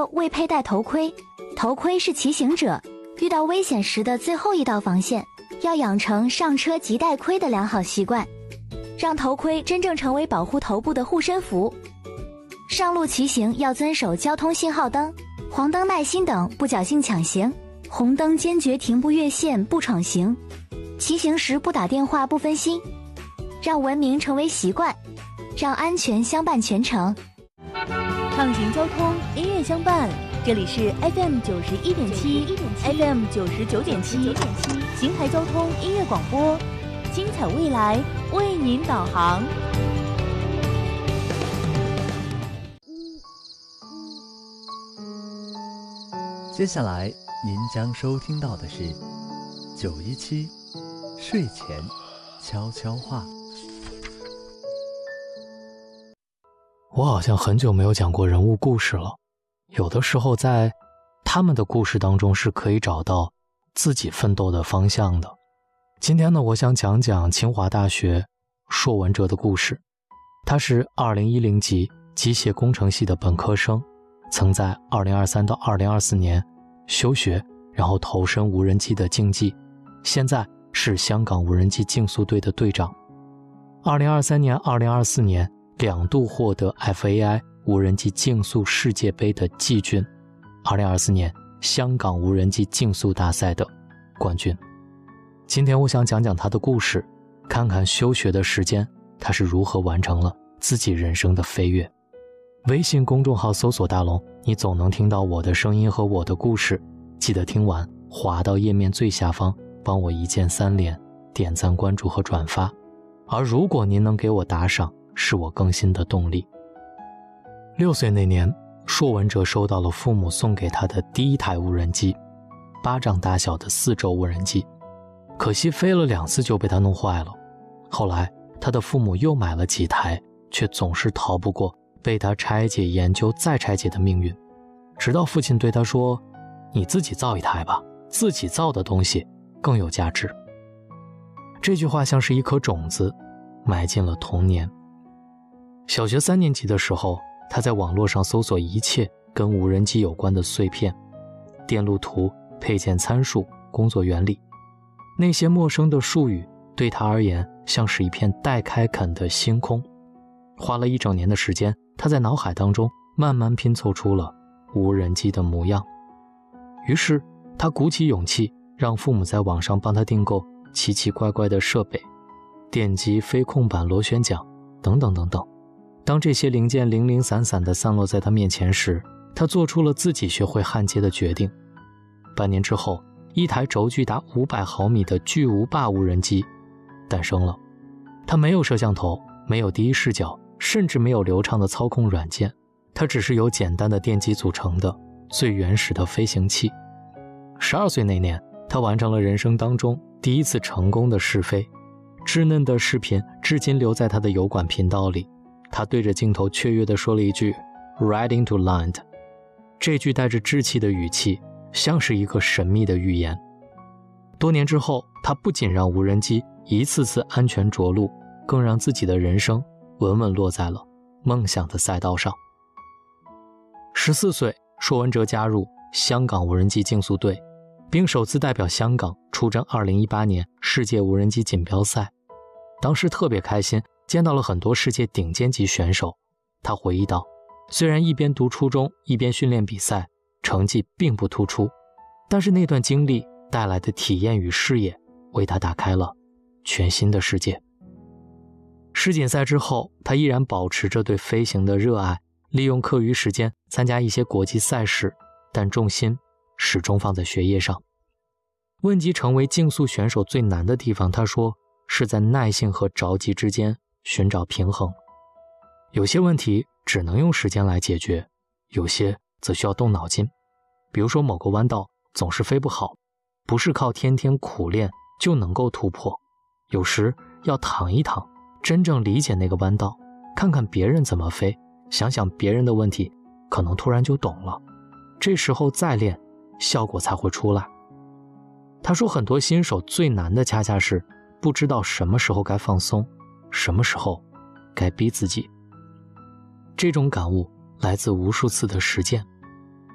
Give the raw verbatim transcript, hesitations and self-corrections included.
说未佩戴头盔，头盔是骑行者遇到危险时的最后一道防线，要养成上车即戴盔的良好习惯，让头盔真正成为保护头部的护身符。上路骑行要遵守交通信号灯、黄灯耐心等，不侥幸抢行，红灯坚决停不越线不闯行，骑行时不打电话不分心，让文明成为习惯，让安全相伴全程。 畅行交通，音乐相伴，这里是 F M 九十一点七 ，F M 九十九点七，邢台交通音乐广播，精彩未来为您导航。 接下来您将收听到的是九一七睡前悄悄话。 我好像很久没有讲过人物故事了，有的时候在他们的故事当中是可以找到自己奋斗的方向的。今天呢，我想讲讲清华大学硕文哲的故事。他是二零一零级机械工程系的本科生，曾在二零二三到二零二四年休学，然后投身无人机的竞技，现在是香港无人机竞速队的队长。二零二三年、二零二四年两度获得 F A I 无人机竞速世界杯的季军，二零二四年香港无人机竞速大赛的冠军。今天我想讲讲他的故事，看看休学的时间他是如何完成了自己人生的飞跃。微信公众号搜索大龙，你总能听到我的声音和我的故事。记得听完滑到页面最下方，帮我一键三连，点赞关注和转发。而如果您能给我打赏，是我更新的动力。六岁那年，硕文哲收到了父母送给他的第一台无人机，巴掌大小的四轴无人机，可惜飞了两次就被他弄坏了。后来他的父母又买了几台，却总是逃不过被他拆解研究再拆解的命运。直到父亲对他说，你自己造一台吧，自己造的东西更有价值。这句话像是一颗种子，埋进了童年。小学三年级的时候，他在网络上搜索一切跟无人机有关的碎片、电路图、配件参数、工作原理。那些陌生的术语对他而言像是一片待开垦的星空。花了一整年的时间，他在脑海当中慢慢拼凑出了无人机的模样。于是他鼓起勇气，让父母在网上帮他订购奇奇怪怪的设备，电机、飞控板、螺旋桨等等等等。当这些零件零零散散地散落在他面前时，他做出了自己学会焊接的决定。半年之后，一台轴距达五百毫米的巨无霸无人机诞生了。它没有摄像头，没有第一视角，甚至没有流畅的操控软件，它只是由简单的电机组成的最原始的飞行器。十二岁那年，他完成了人生当中第一次成功的试飞。稚嫩的视频至今留在他的油管频道里。他对着镜头雀跃地说了一句 Riding to land， 这句带着稚气的语气像是一个神秘的预言。多年之后，他不仅让无人机一次次安全着陆，更让自己的人生稳稳落在了梦想的赛道上。十四岁，硕文哲加入香港无人机竞速队，并首次代表香港出征二零一八年世界无人机锦标赛。当时特别开心，见到了很多世界顶尖级选手。他回忆道，虽然一边读初中一边训练比赛，成绩并不突出，但是那段经历带来的体验与视野为他打开了全新的世界。世锦赛之后，他依然保持着对飞行的热爱，利用课余时间参加一些国际赛事，但重心始终放在学业上。问及成为竞速选手最难的地方，他说是在耐性和着急之间寻找平衡。有些问题只能用时间来解决，有些则需要动脑筋。比如说某个弯道总是飞不好，不是靠天天苦练就能够突破。有时要躺一躺，真正理解那个弯道，看看别人怎么飞，想想别人的问题，可能突然就懂了。这时候再练，效果才会出来。他说很多新手最难的恰恰是不知道什么时候该放松，什么时候该逼自己。这种感悟来自无数次的实践。